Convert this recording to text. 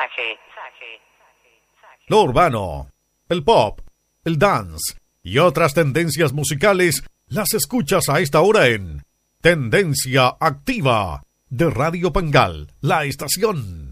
Lo urbano, el pop, el dance y otras tendencias musicales las escuchas a esta hora en Tendencia Activa de Radio Pangal, la estación.